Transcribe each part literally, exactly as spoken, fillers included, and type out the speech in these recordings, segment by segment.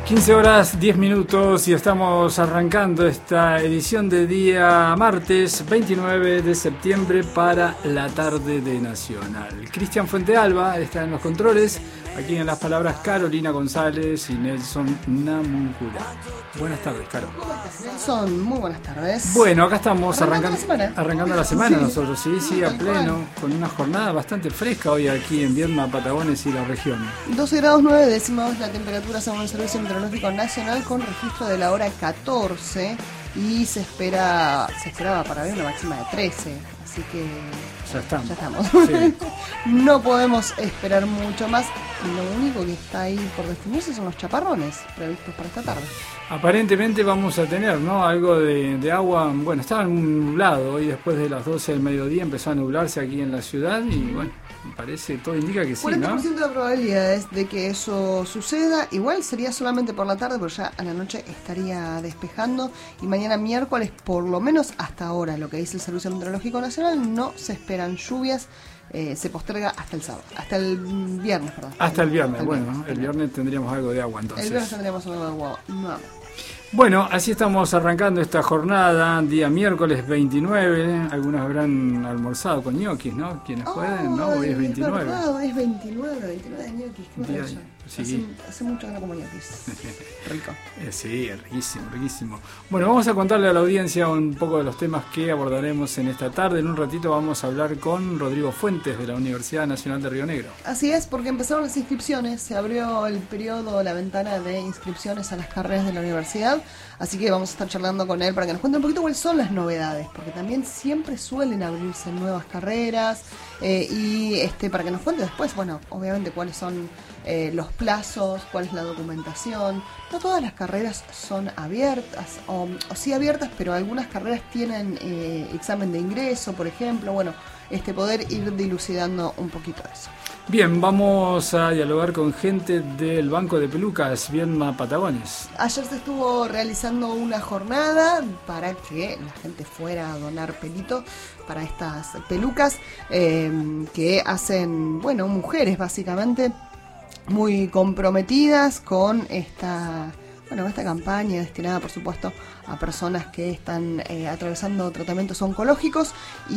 quince horas, diez minutos y estamos arrancando esta edición de día martes veintinueve de septiembre para la tarde de Nacional. Cristian Fuentealba está en los controles, aquí en las palabras Carolina González y Nelson Namuncura. Buenas tardes, Caro. Nelson, muy buenas tardes. Bueno, acá estamos arrancando, arrancando la semana, arrancando la semana sí. nosotros, sí, sí, a pleno, con una jornada bastante fresca hoy aquí en Viedma, Patagones y la región. doce grados nueve décimos la temperatura según el Servicio Meteorológico Nacional, con registro de la hora catorce, y se espera se esperaba para ver una máxima de trece, así que ya estamos. Ya estamos. Sí. No podemos esperar mucho más. Lo único que está ahí por definirse son los chaparrones previstos para esta tarde. Aparentemente vamos a tener, ¿no?, algo de, de agua. Bueno, estaba nublado hoy después de las doce del mediodía, empezó a nublarse aquí en la ciudad y bueno, parece, todo indica que sí, cuarenta por ciento ¿no? de probabilidades de que eso suceda. Igual sería solamente por la tarde, pero ya a la noche estaría despejando. Y mañana miércoles, por lo menos hasta ahora, lo que dice el Servicio Meteorológico Nacional, no se esperan lluvias. Eh, se posterga hasta el sábado, hasta el viernes, perdón. Hasta el viernes, el bueno, viernes. el viernes tendríamos algo de agua entonces. El viernes tendríamos algo de agua nuevamente. Bueno, así estamos arrancando esta jornada, día miércoles veintinueve. Algunos habrán almorzado con ñoquis, ¿no? Quienes Oh, pueden, ¿no? Hoy es veintinueve. Es verdad, hoy es veintinueve, veintinueve de ñoquis. Qué Día- maravilla. sí. Hace, hace mucho que no como ñoquis. Rico. Eh, sí, riquísimo, riquísimo. Bueno, vamos a contarle a la audiencia un poco de los temas que abordaremos en esta tarde. En un ratito vamos a hablar con Rodrigo Fuentes de la Universidad Nacional de Río Negro. Así es, porque empezaron las inscripciones, se abrió el periodo, la ventana de inscripciones a las carreras de la universidad, así que vamos a estar charlando con él para que nos cuente un poquito cuáles son las novedades, porque también siempre suelen abrirse nuevas carreras, eh, y este para que nos cuente después, bueno, obviamente cuáles son eh, los plazos, cuál es la documentación. No todas las carreras son abiertas, o, o sí abiertas, pero algunas carreras tienen eh, examen de ingreso, por ejemplo, bueno, este poder ir dilucidando un poquito eso. Bien, vamos a dialogar con gente del Banco de Pelucas, Viedma, Patagones. Ayer se estuvo realizando una jornada para que la gente fuera a donar pelito para estas pelucas eh, que hacen, bueno, mujeres básicamente muy comprometidas con esta, bueno, esta campaña destinada, por supuesto, a personas que están eh, atravesando tratamientos oncológicos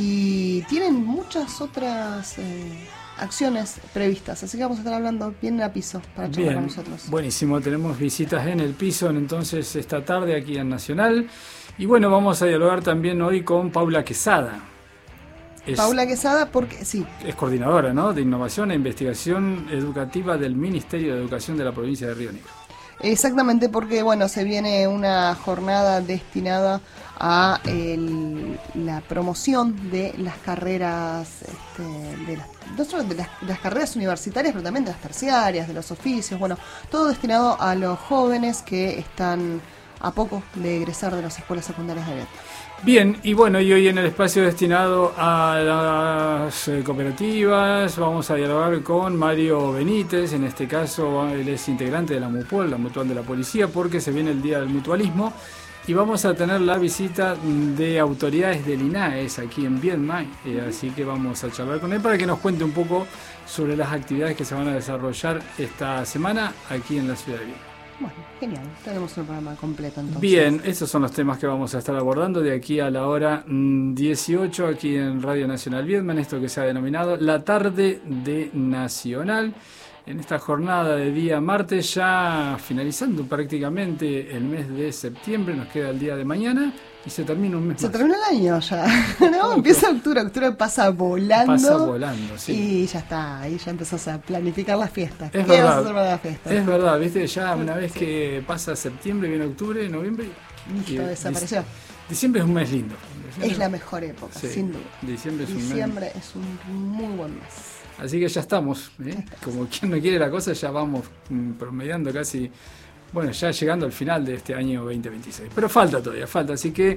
y tienen muchas otras eh, acciones previstas, así que vamos a estar hablando bien a piso para charlar con nosotros. Buenísimo, tenemos visitas en el piso entonces esta tarde aquí en Nacional. Y bueno, vamos a dialogar también hoy con Paula Quesada. Es, Paula Quesada, porque sí. Es coordinadora, ¿no?, de Innovación e Investigación Educativa del Ministerio de Educación de la provincia de Río Negro. Exactamente, porque bueno, se viene una jornada destinada a el, la promoción de las carreras, este, de las, no solo de las, de las carreras universitarias, pero también de las terciarias, de los oficios, bueno, todo destinado a los jóvenes que están a poco de egresar de las escuelas secundarias de Viedma. Bien, y bueno, y hoy en el espacio destinado a las eh, cooperativas vamos a dialogar con Mario Benítez. En este caso él es integrante de la MUPOL, la Mutual de la Policía, porque se viene el Día del Mutualismo y vamos a tener la visita de autoridades del INAES aquí en Viedma, eh, así que vamos a charlar con él para que nos cuente un poco sobre las actividades que se van a desarrollar esta semana aquí en la ciudad de Viedma. Bueno, genial, tenemos un programa completo entonces. Bien, esos son los temas que vamos a estar abordando de aquí a la hora dieciocho aquí en Radio Nacional Viedma, en esto que se ha denominado la tarde de Nacional. En esta jornada de día martes, ya finalizando prácticamente el mes de septiembre, nos queda el día de mañana y se termina un mes Se más. termina el año ya, ¿no? Empieza octubre, octubre pasa volando. Pasa volando, sí. Y ya está, ahí ya empezás a planificar las fiestas. Es ¿Qué verdad, vas a hacer para la fiesta? Es verdad, viste, ya una vez que pasa septiembre, viene octubre, noviembre... y Listo, desapareció. Diciembre es un mes lindo. Es la mejor época, Sí, sin duda. Diciembre es un mes. Diciembre es un muy buen mes. Así que ya estamos, ¿eh? Como quien no quiere la cosa, ya vamos mm, promediando casi, bueno, ya llegando al final de este año veinte veintiséis. Pero falta todavía, falta, así que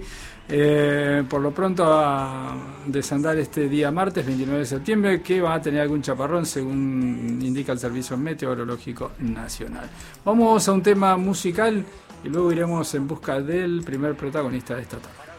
eh, por lo pronto a desandar este día martes veintinueve de septiembre, que va a tener algún chaparrón según indica el Servicio Meteorológico Nacional. Vamos a un tema musical y luego iremos en busca del primer protagonista de esta tarde.